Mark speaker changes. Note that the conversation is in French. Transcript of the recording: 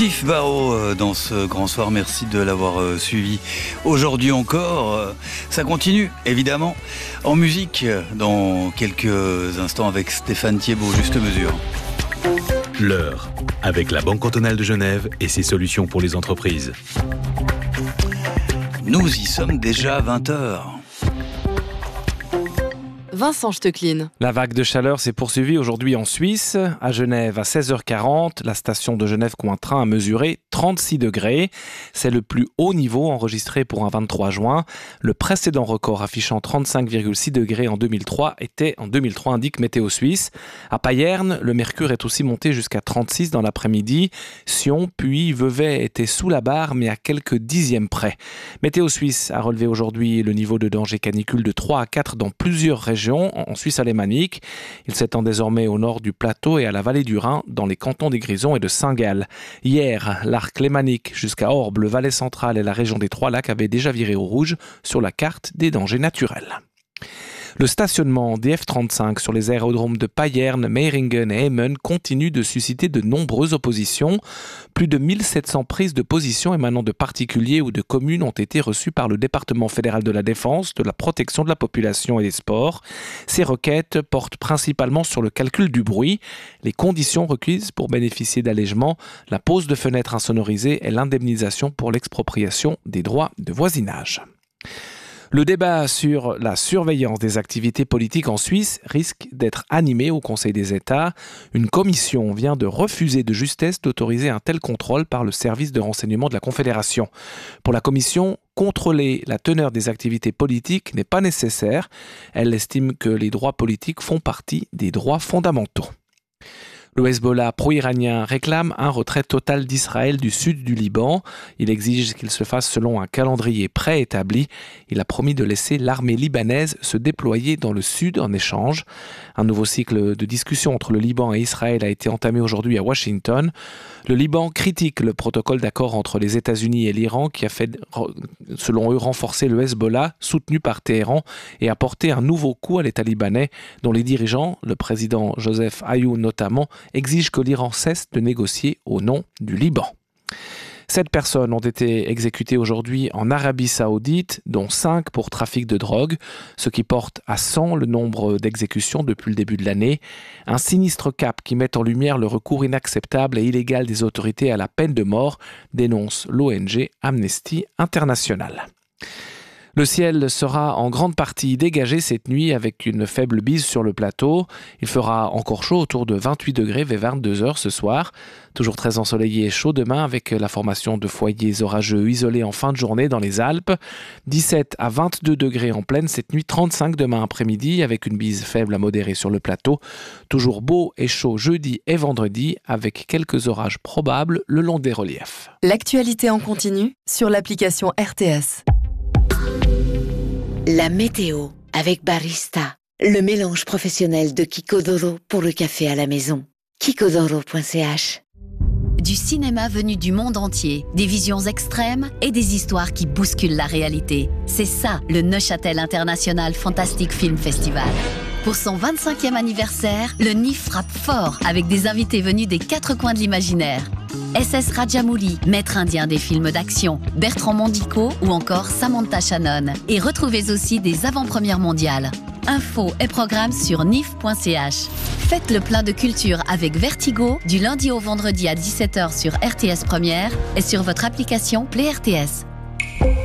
Speaker 1: Steve Barrow dans ce grand soir, merci de l'avoir suivi. Aujourd'hui encore, ça continue évidemment en musique dans quelques instants avec Stéphane Thiebaud, Juste Mesure.
Speaker 2: L'heure, avec la Banque cantonale de Genève et ses solutions pour les entreprises.
Speaker 1: Nous y sommes déjà à 20h.
Speaker 3: Vincent Stecklin.
Speaker 4: La vague de chaleur s'est poursuivie aujourd'hui en Suisse. À Genève, à 16h40, la station de Genève-Cointrin a mesuré 36 degrés. C'est le plus haut niveau enregistré pour un 23 juin. Le précédent record affichant 35,6 degrés en 2003 était en 2003, indique Météo Suisse. À Payerne, le mercure est aussi monté jusqu'à 36 dans l'après-midi. Sion, puis Vevey étaient sous la barre, mais à quelques dixièmes près. Météo Suisse a relevé aujourd'hui le niveau de danger canicule de 3 à 4 dans plusieurs régions en Suisse alémanique. Il s'étend désormais au nord du plateau et à la vallée du Rhin, dans les cantons des Grisons et de Saint-Gall. Hier, l'arc lémanique jusqu'à Orbe, le Valais central et la région des Trois-Lacs avaient déjà viré au rouge sur la carte des dangers naturels. Le stationnement des F-35 sur les aérodromes de Payerne, Meiringen et Emmen continue de susciter de nombreuses oppositions. Plus de 1700 prises de position émanant de particuliers ou de communes ont été reçues par le département fédéral de la Défense, de la protection de la population et des sports. Ces requêtes portent principalement sur le calcul du bruit, les conditions requises pour bénéficier d'allègements, la pose de fenêtres insonorisées et l'indemnisation pour l'expropriation des droits de voisinage. Le débat sur la surveillance des activités politiques en Suisse risque d'être animé au Conseil des États. Une commission vient de refuser de justesse d'autoriser un tel contrôle par le service de renseignement de la Confédération. Pour la commission, contrôler la teneur des activités politiques n'est pas nécessaire. Elle estime que les droits politiques font partie des droits fondamentaux. Le Hezbollah pro-iranien réclame un retrait total d'Israël du sud du Liban. Il exige qu'il se fasse selon un calendrier préétabli. Il a promis de laisser l'armée libanaise se déployer dans le sud en échange. Un nouveau cycle de discussion entre le Liban et Israël a été entamé aujourd'hui à Washington. Le Liban critique le protocole d'accord entre les États-Unis et l'Iran qui a fait, selon eux, renforcer le Hezbollah, soutenu par Téhéran, et apporter un nouveau coup à l'État libanais, dont les dirigeants, le président Joseph Ayoun notamment, exige que l'Iran cesse de négocier au nom du Liban. 7 personnes ont été exécutées aujourd'hui en Arabie Saoudite, dont 5 pour trafic de drogue, ce qui porte à 100 le nombre d'exécutions depuis le début de l'année. Un sinistre cap qui met en lumière le recours inacceptable et illégal des autorités à la peine de mort, dénonce l'ONG Amnesty International. Le ciel sera en grande partie dégagé cette nuit avec une faible bise sur le plateau. Il fera encore chaud autour de 28 degrés vers 22 heures ce soir. Toujours très ensoleillé et chaud demain avec la formation de foyers orageux isolés en fin de journée dans les Alpes. 17 à 22 degrés en plaine cette nuit, 35 demain après-midi avec une bise faible à modérée sur le plateau. Toujours beau et chaud jeudi et vendredi avec quelques orages probables le long des reliefs.
Speaker 3: L'actualité en continu sur l'application RTS.
Speaker 5: La météo avec Barista, le mélange professionnel de Kikodoro pour le café à la maison. Kikodoro.ch.
Speaker 6: Du cinéma venu du monde entier, des visions extrêmes et des histoires qui bousculent la réalité. C'est ça, le Neuchâtel International Fantastic Film Festival. Pour son 25e anniversaire, le NIF frappe fort avec des invités venus des 4 coins de l'imaginaire. SS Rajamouli, maître indien des films d'action, Bertrand Mondico ou encore Samantha Shannon. Et retrouvez aussi des avant-premières mondiales. Infos et programmes sur nif.ch. Faites le plein de culture avec Vertigo du lundi au vendredi à 17h sur RTS Première et sur votre application Play RTS.